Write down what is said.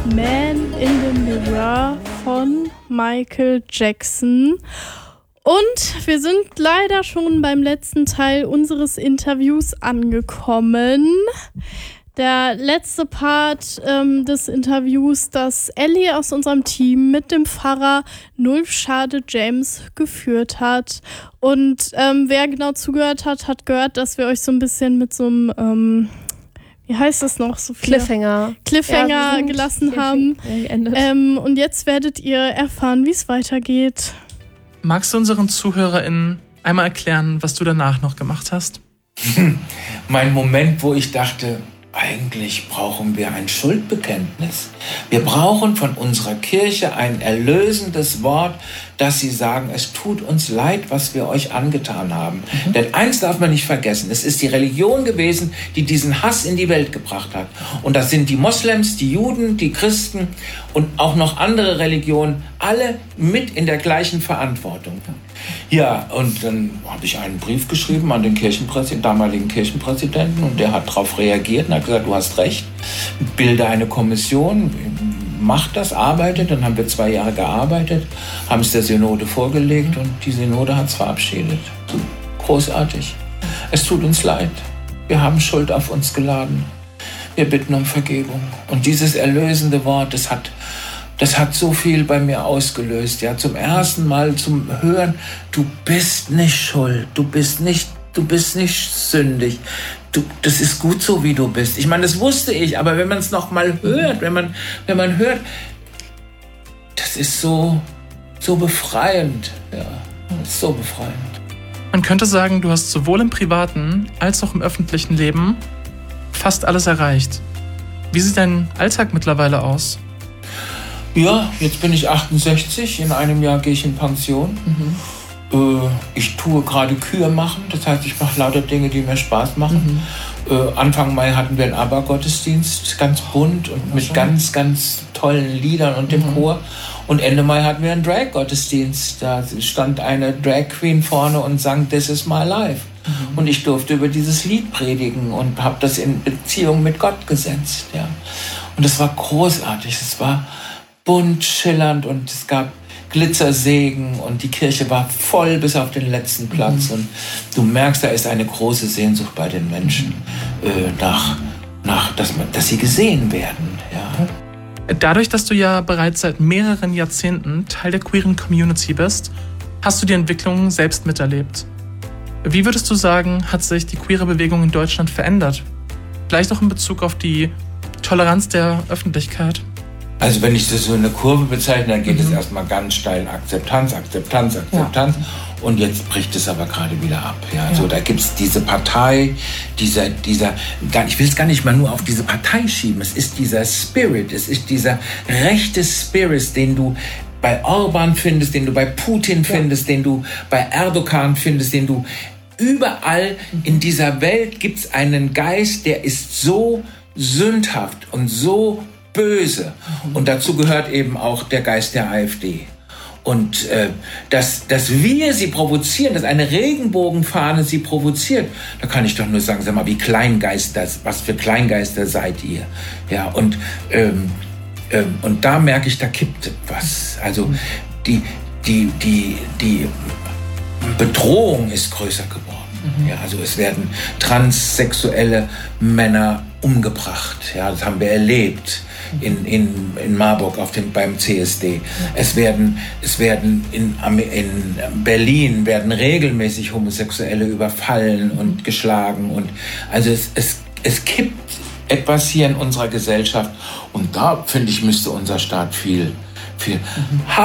Man in the Mirror von Michael Jackson. Und wir sind leider schon beim letzten Teil unseres Interviews angekommen. Der letzte Part des Interviews, das Ellie aus unserem Team mit dem Pfarrer Nulf Schade James geführt hat. Und wer genau zugehört hat, hat gehört, dass wir euch so ein bisschen mit so einem, wie heißt das noch? So Cliffhanger gelassen haben. Und jetzt werdet ihr erfahren, wie es weitergeht. Magst du unseren ZuhörerInnen einmal erklären, was du danach noch gemacht hast? Mein Moment, wo ich dachte, eigentlich brauchen wir ein Schuldbekenntnis. Wir brauchen von unserer Kirche ein erlösendes Wort, dass sie sagen, es tut uns leid, was wir euch angetan haben. Denn eins darf man nicht vergessen, es ist die Religion gewesen, die diesen Hass in die Welt gebracht hat. Und das sind die Moslems, die Juden, die Christen und auch noch andere Religionen, alle mit in der gleichen Verantwortung. Ja, und dann habe ich einen Brief geschrieben an den damaligen Kirchenpräsidenten und der hat darauf reagiert und hat gesagt, du hast recht, bilde eine Kommission, mach das, arbeitet. Dann haben wir 2 Jahre gearbeitet, haben es der Synode vorgelegt und die Synode hat es verabschiedet. Großartig. Es tut uns leid. Wir haben Schuld auf uns geladen. Wir bitten um Vergebung. Und dieses erlösende Wort, das hat so viel bei mir ausgelöst. Ja, zum ersten Mal zum Hören, du bist nicht schuld, du bist nicht sündig. Das ist gut so, wie du bist. Ich meine, das wusste ich, aber wenn man es noch mal hört, wenn man hört, das ist so befreiend. Ja, das ist so befreiend. Man könnte sagen, du hast sowohl im privaten als auch im öffentlichen Leben fast alles erreicht. Wie sieht dein Alltag mittlerweile aus? Ja, jetzt bin ich 68, in einem Jahr gehe ich in Pension. Ich tue gerade Kür machen, das heißt, ich mache lauter Dinge, die mir Spaß machen. Anfang Mai hatten wir einen ABBA-Gottesdienst, ganz bunt und mit ganz, ganz tollen Liedern und dem Chor. Und Ende Mai hatten wir einen Drag-Gottesdienst. Da stand eine Drag-Queen vorne und sang This is my life. Und ich durfte über dieses Lied predigen und habe das in Beziehung mit Gott gesetzt. Ja. Und es war großartig, es war bunt, schillernd und es gab Glitzersegen und die Kirche war voll bis auf den letzten Platz. Und du merkst, da ist eine große Sehnsucht bei den Menschen dass sie gesehen werden. Ja. Dadurch, dass du ja bereits seit mehreren Jahrzehnten Teil der queeren Community bist, hast du die Entwicklung selbst miterlebt. Wie würdest du sagen, hat sich die queere Bewegung in Deutschland verändert? Vielleicht auch in Bezug auf die Toleranz der Öffentlichkeit? Also wenn ich das so eine Kurve bezeichne, dann geht es erstmal ganz steil Akzeptanz. Ja. Und jetzt bricht es aber gerade wieder ab. Ja. So, da gibt es diese Partei, ich will es gar nicht mal nur auf diese Partei schieben, es ist dieser Spirit, es ist dieser rechte Spirit, den du bei Orban findest, den du bei Putin findest, den du bei Erdogan findest, den du überall in dieser Welt gibt es einen Geist, der ist so sündhaft und so böse. Und dazu gehört eben auch der Geist der AfD. Und dass wir sie provozieren, dass eine Regenbogenfahne sie provoziert, da kann ich doch nur sagen, sag mal, was für Kleingeister seid ihr? Ja, und da merke ich, da kippt was. Also die Bedrohung ist größer geworden. Ja, also es werden transsexuelle Männer umgebracht. Ja, das haben wir erlebt in Marburg beim CSD. Es werden in Berlin werden regelmäßig Homosexuelle überfallen und geschlagen. Und also es kippt etwas hier in unserer Gesellschaft. Und da, finde ich, müsste unser Staat viel